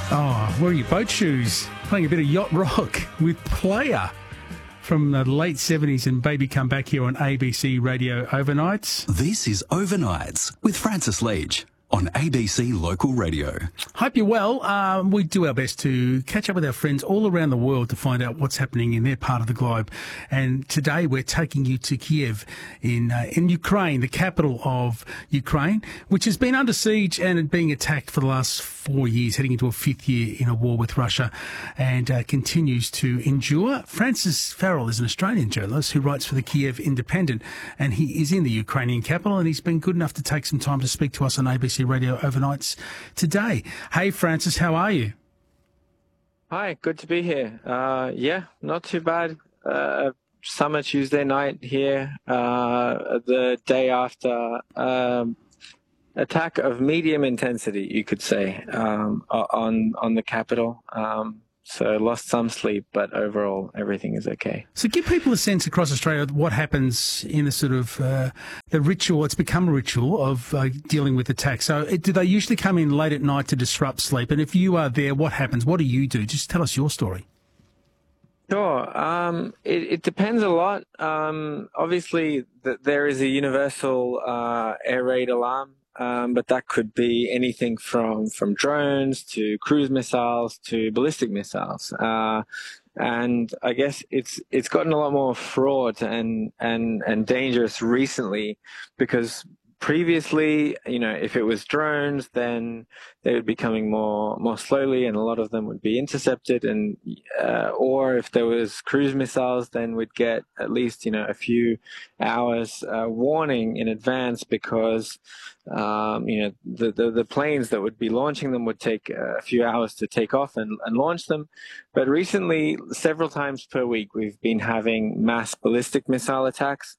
Oh, wearing your boat shoes, playing a bit of yacht rock with Player from the late 70s and Baby Come Back here on ABC Radio Overnights. This is Overnights with Francis Leach on ABC Local Radio. Hope you're well. We do our best to catch up with our friends all around the world to find out what's happening in their part of the globe. And today we're taking you to Kiev in Ukraine, the capital of Ukraine, which has been under siege and being attacked for the last 4 years, heading into a fifth year in a war with Russia, and continues to endure. Francis Farrell is an Australian journalist who writes for the Kiev Independent, and he is in the Ukrainian capital, and he's been good enough to take some time to speak to us on ABC Radio Overnights today. Hey, Francis, how are you? Hi, good to be here. Yeah, not too bad. Summer Tuesday night here, the day after attack of medium intensity, you could say, on the capital. So lost some sleep, but overall everything is okay. So give people a sense across Australia what happens in the sort of the ritual. It's become a ritual of dealing with attacks. So do they usually come in late at night to disrupt sleep? And if you are there, what happens? What do you do? Just tell us your story. Sure. It depends a lot. Obviously, there is a universal air raid alarm. But that could be anything from drones to cruise missiles to ballistic missiles. And I guess it's gotten a lot more fraught and dangerous recently, because previously, if it was drones, then they would be coming more slowly, and a lot of them would be intercepted. And or if there was cruise missiles, then we'd get at least a few hours warning in advance, because the planes that would be launching them would take a few hours to take off and launch them. But recently, several times per week, we've been having mass ballistic missile attacks.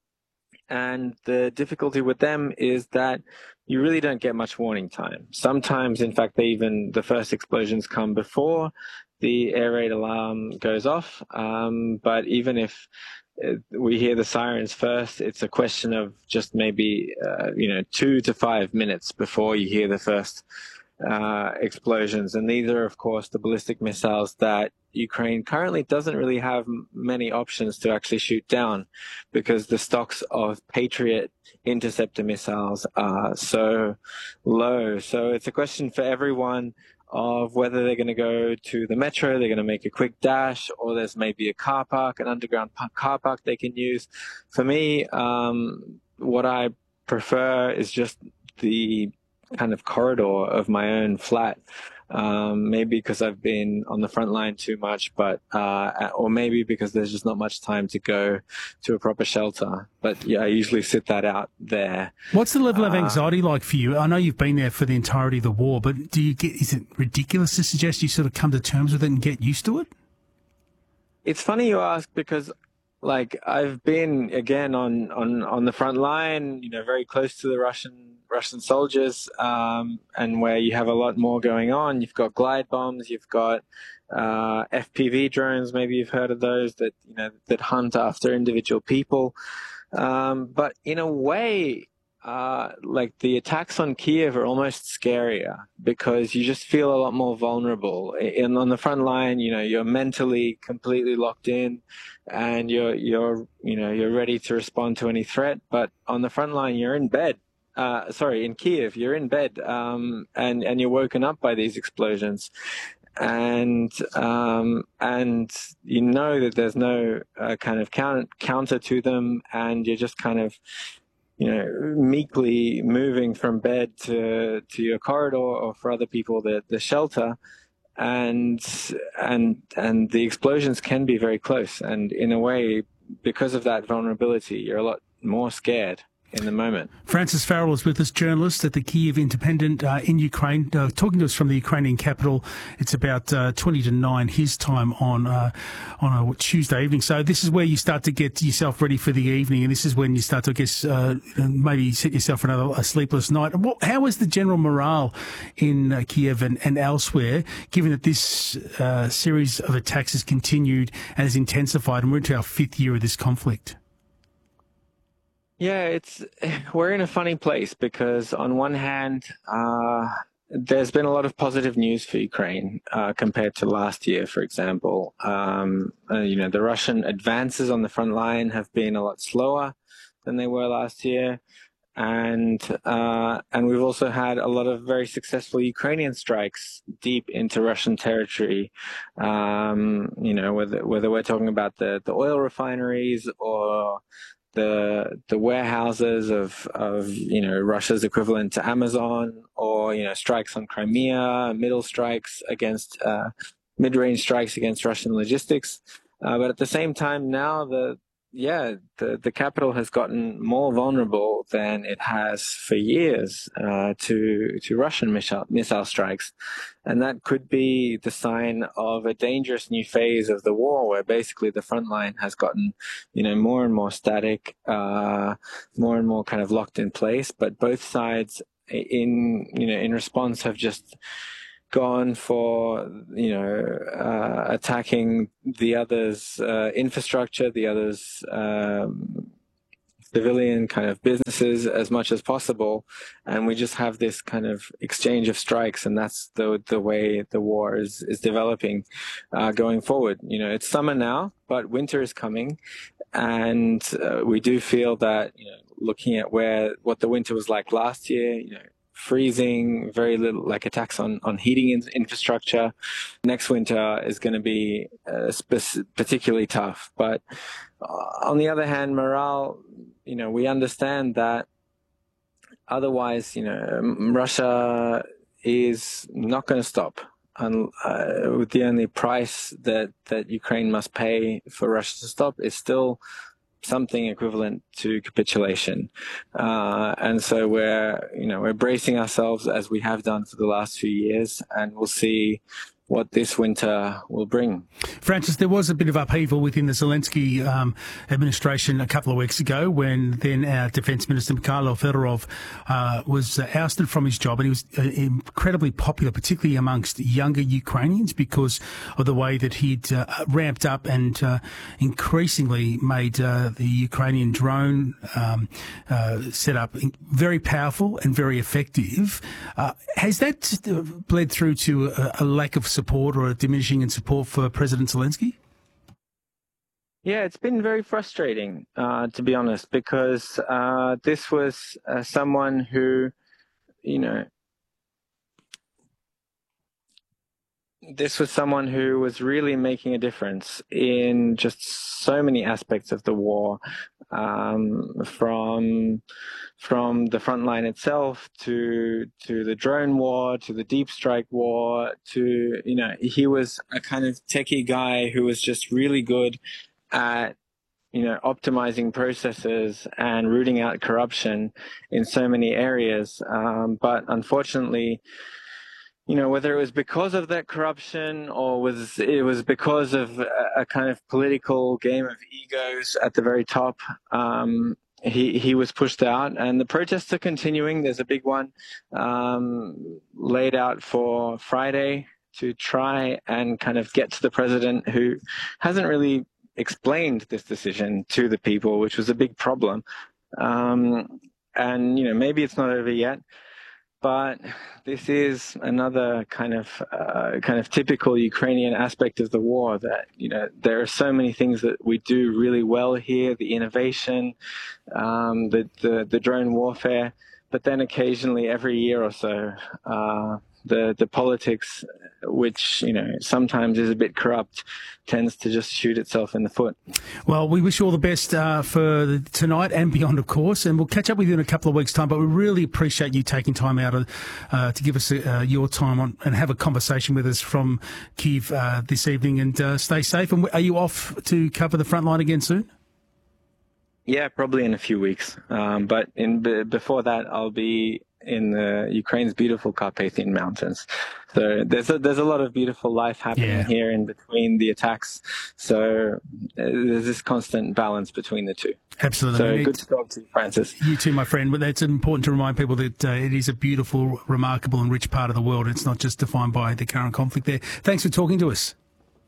And the difficulty with them is that you really don't get much warning time. Sometimes, in fact, the first explosions come before the air raid alarm goes off. But even if we hear the sirens first, it's a question of just maybe 2 to 5 minutes before you hear the first explosions. And these are, of course, the ballistic missiles that Ukraine currently doesn't really have many options to actually shoot down, because the stocks of Patriot interceptor missiles are so low. So it's a question for everyone of whether they're going to go to the metro, they're going to make a quick dash, or there's maybe a car park, an underground car park they can use. For me, what I prefer is just the kind of corridor of my own flat. Maybe because I've been on the front line too much, but or maybe because there's just not much time to go to a proper shelter. But yeah, I usually sit that out there. What's the level of anxiety like for you? I know you've been there for the entirety of the war, but is it ridiculous to suggest you sort of come to terms with it and get used to it? It's funny you ask, because I've been again on the front line, very close to the Russian soldiers, and where you have a lot more going on. You've got glide bombs, you've got FPV drones. Maybe you've heard of those that hunt after individual people. But in a way, the attacks on Kiev are almost scarier, because you just feel a lot more vulnerable. On the front line, you're mentally completely locked in, and you're ready to respond to any threat. But on the front line, you're in bed. In Kiev, you're in bed, and you're woken up by these explosions, and you know that there's no kind of counter to them, and you're just kind of meekly moving from bed to your corridor, or for other people the shelter, and the explosions can be very close, and in a way, because of that vulnerability, you're a lot more scared in the moment. Francis Farrell is with us, journalist at the Kiev Independent in Ukraine, talking to us from the Ukrainian capital. It's about 20 to 9 his time on a Tuesday evening. So this is where you start to get yourself ready for the evening, and this is when you start to, I guess, maybe set yourself for a sleepless night. How is the general morale in Kiev and elsewhere, given that this series of attacks has continued and has intensified, and we're into our fifth year of this conflict? Yeah, we're in a funny place, because on one hand, there's been a lot of positive news for Ukraine compared to last year, for example. The Russian advances on the front line have been a lot slower than they were last year. And we've also had a lot of very successful Ukrainian strikes deep into Russian territory. Whether we're talking about the oil refineries or the warehouses of Russia's equivalent to Amazon, or strikes on Crimea, mid-range strikes against Russian logistics. But at the same time, now the capital has gotten more vulnerable than it has for years to Russian missile strikes. And that could be the sign of a dangerous new phase of the war, where basically the front line has gotten, more and more static, more and more kind of locked in place. But both sides in response have just gone for attacking the other's infrastructure, the other's civilian kind of businesses as much as possible, and we just have this kind of exchange of strikes, and that's the way the war is developing going forward. It's summer now, but winter is coming, and we do feel that looking at what the winter was like last year, freezing, very little like attacks on heating infrastructure. Next winter is going to be particularly tough. But on the other hand, morale, we understand that otherwise, Russia is not going to stop. With the only price that Ukraine must pay for Russia to stop is still something equivalent to capitulation. And so we're bracing ourselves, as we have done for the last few years, and we'll see what this winter will bring. Francis, there was a bit of upheaval within the Zelensky administration a couple of weeks ago when then our Defence Minister Mikhailo Fedorov was ousted from his job, and he was incredibly popular, particularly amongst younger Ukrainians, because of the way that he'd ramped up and increasingly made the Ukrainian drone setup very powerful and very effective. Has that bled through to a lack of support or a diminishing in support for President Zelensky? Yeah, it's been very frustrating, to be honest, because this was someone who, was really making a difference in just so many aspects of the war, from the front line itself to the drone war, to the deep strike war, to, he was a kind of techie guy who was just really good at, optimizing processes and rooting out corruption in so many areas. But unfortunately, whether it was because of that corruption or it was because of a kind of political game of egos at the very top, he was pushed out, and the protests are continuing. There's a big one laid out for Friday to try and kind of get to the president, who hasn't really explained this decision to the people, which was a big problem. And, maybe it's not over yet, but this is another kind of typical Ukrainian aspect of the war, that, there are so many things that we do really well here, the innovation, the drone warfare, but then occasionally every year or so, the politics, which, sometimes is a bit corrupt, tends to just shoot itself in the foot. Well, we wish you all the best for tonight and beyond, of course, and we'll catch up with you in a couple of weeks' time, but we really appreciate you taking time out to give us your time and have a conversation with us from Kyiv this evening, and stay safe. And are you off to cover the front line again soon? Yeah, probably in a few weeks. But before that, I'll be in Ukraine's beautiful Carpathian Mountains. So there's a lot of beautiful life happening here in between the attacks. So there's this constant balance between the two. Absolutely. So good to talk to you, Francis. You too, my friend. But it's important to remind people that it is a beautiful, remarkable and rich part of the world. It's not just defined by the current conflict there. Thanks for talking to us.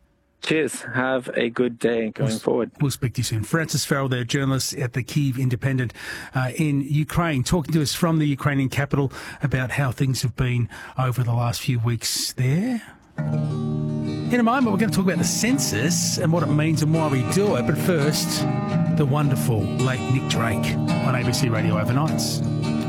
Cheers. Have a good day going forward. We'll speak to you soon. Francis Farrell there, journalist at the Kyiv Independent in Ukraine, talking to us from the Ukrainian capital about how things have been over the last few weeks there. In a moment, we're going to talk about the census and what it means and why we do it. But first, the wonderful late Nick Drake on ABC Radio Overnights.